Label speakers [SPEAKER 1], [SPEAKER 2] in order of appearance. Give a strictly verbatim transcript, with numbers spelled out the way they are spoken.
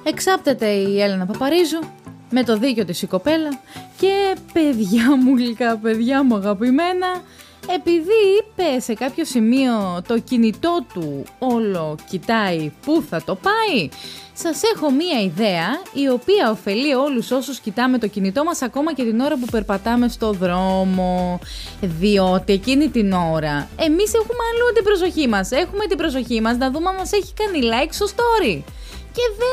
[SPEAKER 1] Εξάπτεται η Έλενα Παπαρίζου, με το δίκιο της η κοπέλα, και παιδιά μου γλυκά, παιδιά μου αγαπημένα, επειδή είπε σε κάποιο σημείο το κινητό του όλο κοιτάει πού θα το πάει, σας έχω μία ιδέα η οποία ωφελεί όλους όσους κοιτάμε το κινητό μας ακόμα και την ώρα που περπατάμε στο δρόμο, διότι εκείνη την ώρα εμείς έχουμε αλλού την προσοχή μας, έχουμε την προσοχή μας να δούμε αν μας έχει κάνει like στο story και δεν